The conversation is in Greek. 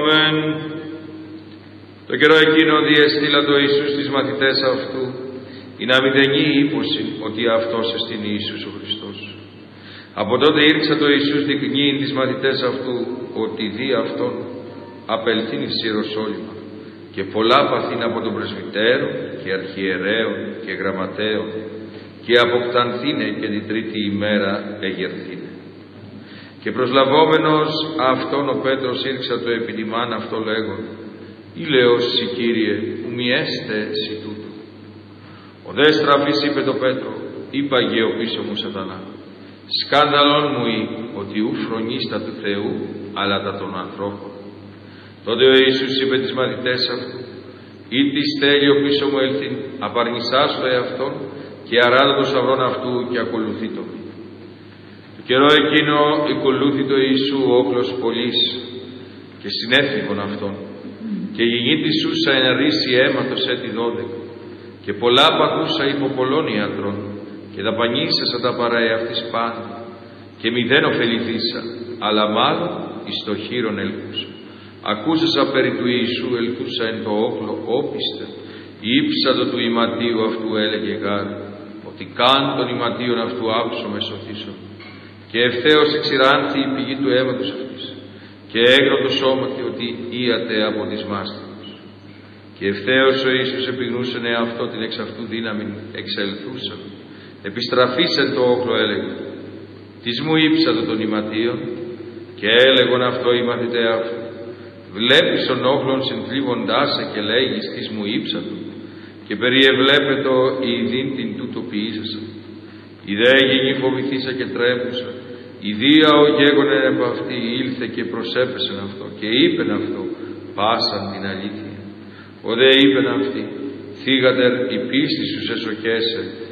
Αμήν. Το καιρό εκείνο διεστήλατο Ιησούς στις μαθητές αυτού, η να μηδενή ύποση ότι αυτός εστιν Ιησούς ο Χριστός. Από τότε ήρξα το Ιησούς δεικνύειν τις μαθητές αυτού ότι δι' αυτόν απελθήν εις Ιεροσόλυμα και πολλά παθήν από τον πρεσβυτέρο και αρχιερέων και γραμματέων και αποκτανθήνε και την τρίτη ημέρα εγερθήνε. Και προσλαβόμενος αυτόν ο Πέτρος ήρξα το επιτιμάν αυτό λέγον, «Ήλεος σοι Κύριε, ου μη έστε σοι τούτο». Ο δε στραφής είπε το Πέτρο, «Είπαγε ο πίσω μου σατανά, σκάνδαλον μου ότι ου φρονείς τα του Θεού, αλλά τα των ανθρώπων». Τότε ο Ιησούς είπε τις μαθητές αυτού, «Ή της θέλει ο πίσω μου έλθειν, απαρνησάς το εαυτόν και αράτα το σαυρόν αυτού και ακολουθεί το». Το καιρό εκείνο ακολούθη το Ιησού όχλος πολλής και συνέφυγον αυτόν και γηγή της σούσα εναρρήσει αίματος έτη 12 και πολλά παθούσα υπό πολλών ιατρών και δαπανίσασα τα παρά εαυτής πάντα και μηδέν ωφεληθήσα, αλλά μάλλον εις το χείρον ελκούσα. Ακούσασα περί του Ιησού ελκούσα εν το όχλο όπιστε, η ύψατο του ηματίου αυτού έλεγε γάρ, ότι καν των ηματίων αυτού άψω με σωθήσω. Και ευθέως εξηράνθη η πηγή του αίματος αυτής και έγρο το σώματι ότι íατε από της μάστιγος. Και ευθέως ο Ιησούς επιγνούσεν εαυτό την εξ αυτού δύναμην εξελθούσαν. Επιστραφήσεν το όχλο έλεγε, «Της μου ύψατο των ηματίων», και έλεγον αυτό οι μαθητέ αυτού, «Βλέπεις τον όχλον συνθλίβοντάς σε και λέγεις της μου ύψατο, και περιεβλέπετο η ειδήν την τούτο ποιήσασα. Η δε γηγή φοβηθήσα και τρέπουσα, η δία ο γέγονεν επ' αυτή ήλθε και προσέπεσεν αυτό και είπεν αυτό, πάσαν την αλήθεια. Ο δε είπεν αυτή, θύγατερ η πίστη σου σε σοκέσε